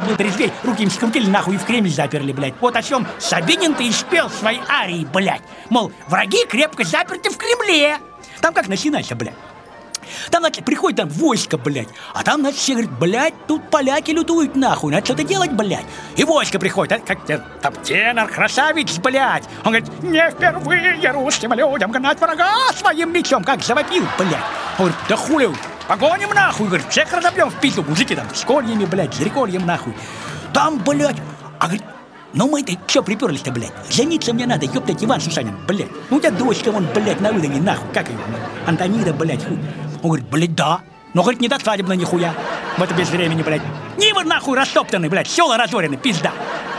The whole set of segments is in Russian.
был трезвей, руки им скрутили нахуй и в Кремль заперли, блядь. Вот о чем Сабинин-то и спел свои арии, блядь. Мол, враги крепко заперты в Кремле. Там как начинается, блядь. Там, значит, приходит там войско, блядь. А там, значит, все говорят, блядь, тут поляки лютуют нахуй, надо что-то делать, блядь. И войско приходит, а как там тенор, красавец, блядь. Он говорит, не впервые русским людям гнать врага своим мечом, как завопил, блядь. Он говорит, да хули, погоним нахуй, говорит, всех разобьем в пизду, мужики там, с кольями, блядь, с рекольем нахуй. Там, блядь, а говорит, ну мы-то что приперлись-то, блядь? Жениться мне надо, ёптать, Иван Сусанин, блядь. Ну у тебя дочка вон, блядь, на выдане, нахуй, как ее, Антонида, блядь, хуй. Он говорит, блядь, да. Но, говорит, не до свадебно нихуя. В это без времени, блядь. Нивы нахуй растоптаны, блядь, села разорены, пизда.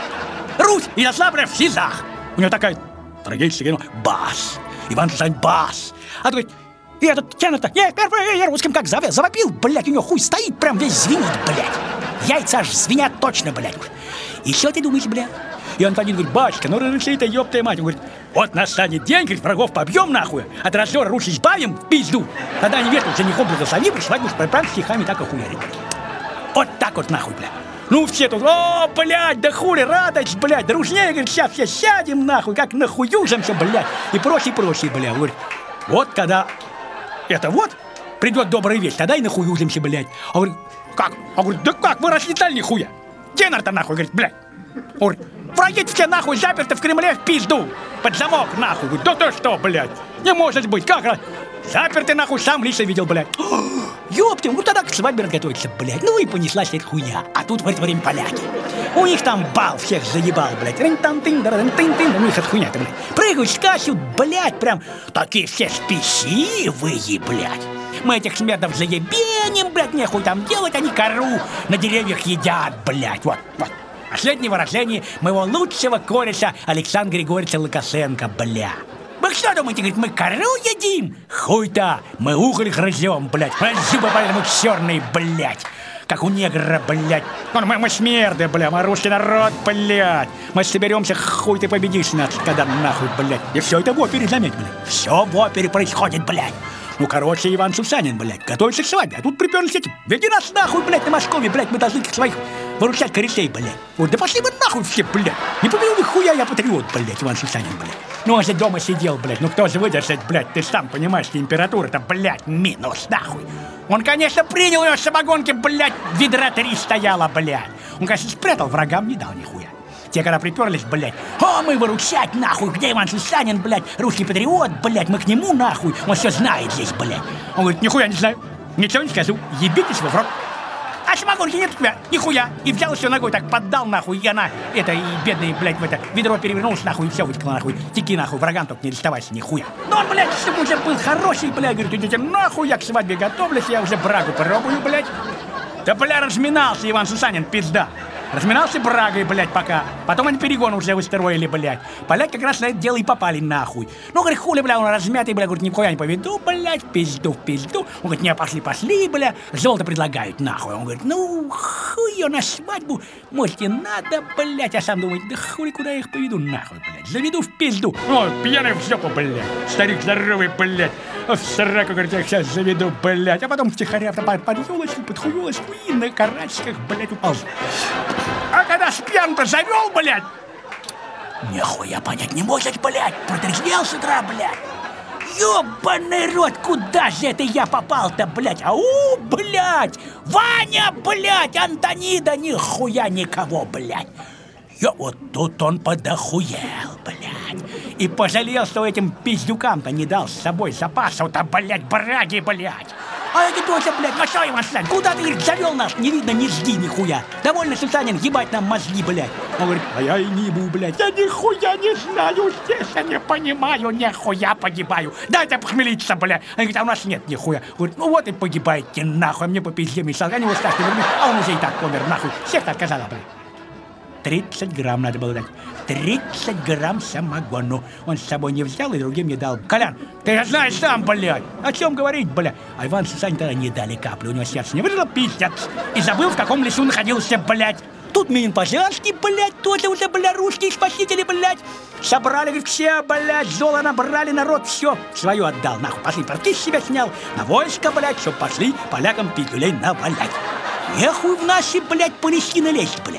Русь и Ярославль в СИЗах. У него такая трагическая, бас. Иван Сусанин, бас. А говорит, и этот тенор-то, я впервые русским как завопил, блядь, у него хуй стоит, прям весь звенит, блядь. Яйца аж звенят точно, блядь. И что ты думаешь, блядь? И Антонин говорит, батюшка, ну разреши-то, ёптая мать. Он говорит, вот настанет день, говорит, врагов побьем нахуй, от раздора Русь избавим в пизду. Тогда они ветру женихом благослови, свадьбу с прям стихами так охуярит. Вот так вот нахуй, блядь. Ну все тут, о, блядь, да хули, радость, блядь, дружнее, говорит, сейчас все сядем нахуй, как нахуюжимся, блядь, и прочее, блядь. Говорит, вот когда это вот придет добрая весть, тогда и нахуюжимся, блядь. А говорит, как? А говорит, да как, вы расчитали нихуя? Тенор-то нахуй, говорит, блядь. Он говорит, враги все нахуй заперты в Кремле в пизду. Под замок нахуй. Говорит, да ты что, блядь? Не может быть, как раз? Заперты нахуй, сам лично видел, блядь. Ёптим, ну тогда к свадьбе разготовиться, блядь. Ну и понеслась эта хуйня. А тут в это время поляки. У них там бал всех заебал, блядь. Рин-тан-тын-тын-тын-тын. У них эта хуйня-то, блядь. Прыгают, скачут, блядь, прям такие все спесивые, блядь. Мы этих смердов заебеним, блядь, нехуй там делать, они кору на деревьях едят, блядь. Вот. Последнее выражение моего лучшего кореша Александра Григорьевича Лукашенко, бля. Вы что думаете, говорит, мы кору едим? Хуй-то, мы уголь грызем, блядь. Зубы, поэтому черные, блядь. Как у негра, блядь. Мы смерды, бля, мы русский народ, блядь. Мы соберемся, хуй ты победишь нас, когда нахуй, блядь. И все это в опере, заметь, блядь. Все в опере происходит, блядь. Ну, короче, Иван Сусанин, блядь, готовится к свадьбе. А тут приперлись эти, веди нас нахуй, блядь, на Москве, блядь, мы должны своих выручать корешей, блядь. Вот, да пошли вы нахуй все, блядь. Не побил нихуя, я патриот, блядь, Иван Сусанин, блядь. Ну, он же дома сидел, блядь, ну кто же выдержит, блядь, ты сам понимаешь, температура-то, блядь, минус, нахуй. Он, конечно, принял ее самогонки, блядь, ведра 3 стояло, блядь. Он, конечно, спрятал, врагам не дал нихуя. Те, когда приперлись, блядь, о, мы выручать, нахуй, где Иван Сусанин, блядь, русский патриот, блядь, мы к нему, нахуй, он все знает здесь, блядь. Он говорит, нихуя не знаю, ничего не скажу, ебитесь вы в рот. А самогонки нет у тебя, нихуя. И взял все ногой, так поддал, нахуй, и она, это, и бедный, блядь, в это, ведро перевернулся, нахуй, и все вытекло, нахуй. Теки, нахуй, врагам только не доставайся, нихуя. Но он, блядь, чтобы уже был хороший, блядь, говорит, идите нахуй, я к свадьбе готовлюсь, я уже брагу пробую, блядь. Да, бля, разминался Иван Сусанин, пизда. Разминался брагой, блядь, пока. Потом они перегон уже устроили, блядь. Поляки как раз на это дело и попали нахуй. Ну, говорит, хули, бля, он размятый, бля, говорит, нихуя не поведу, блядь, в пизду. Он говорит, не, пошли, бля, золото предлагают, нахуй. Он говорит, ну, хуй ее на свадьбу, может, и надо, блядь. А сам думает, да хули, куда я их поведу, нахуй, блядь. Заведу в пизду. О, пьяный в жопу, блядь. Старик здоровый, блядь. В сраку, говорит, я их сейчас заведу, блядь. А потом втихаря под елочку, под хуёлочку и на карачках, блядь, упал. А когда спьян-то завел, блядь, нихуя понять не может, блядь, протрезвел с утра, блядь. Ёбаный рот, куда же это я попал-то, блядь? Ау, блядь, Ваня, блядь, Антонида, нихуя никого, блядь. Вот тут он подохуел, блядь. И пожалел, что этим пиздюкам-то не дал с собой запасов-то, блядь, браги, блядь. А я говорю, Тося, блядь, ну что, Иван Сусанин, куда ты, говорит, завел нас? Не видно, не жди нихуя. Довольно, Сусанин, ебать нам мозги, блядь. Он говорит, а я и не ебу, блядь. Я нихуя не знаю, здесь я не понимаю, нихуя погибаю. Дайте похмелиться, блядь. Он говорит, а у нас нет нихуя. Говорит, ну вот и погибайте, нахуй, мне по пизде мешал. Они его страшно вернут, а он уже и так помер, нахуй. Всех-то отказала, блядь. 30 грамм надо было дать. 30 грамм самогону. Он с собой не взял и другим не дал. Колян, ты же знаешь сам, блядь. О чем говорить, блядь? А Иван Сусанин тогда не дали капли. У него сердце не вышло, пиздец. И забыл, в каком лесу находился, блядь. Тут Минин-Пожарский, блядь, тоже уже, блядь, русские спасители, блядь. Собрали, говорит, все, блядь, золо набрали, народ, все свое отдал. Нахуй, пошли, порты с себя снял. На войско, блядь, чтоб пошли полякам пиздюлей навалять. Нехуй в наши, блядь, Палестины лезть, блядь.